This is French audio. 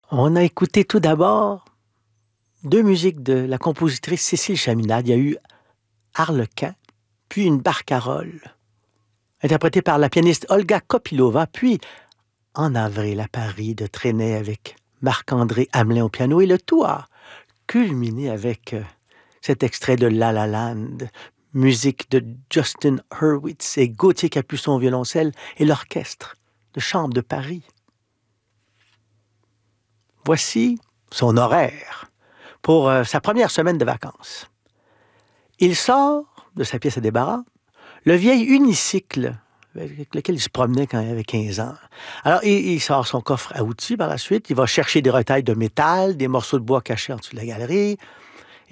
On a écouté tout d'abord deux musiques de la compositrice Cécile Chaminade. Il y a eu Harlequin, puis une barcarolle, interprétée par la pianiste Olga Kopylova, puis En avril à Paris de Trenet avec Marc-André Hamelin au piano, et le tout a culminé avec cet extrait de La La Land, musique de Justin Hurwitz et Gauthier Capuçon au violoncelle et l'orchestre de chambre de Paris. Voici son horaire pour sa première semaine de vacances. Il sort de sa pièce à débarras le vieil unicycle avec lequel il se promenait quand il avait 15 ans. Alors, il sort son coffre à outils par la suite. Il va chercher des retailles de métal, des morceaux de bois cachés en dessous de la galerie.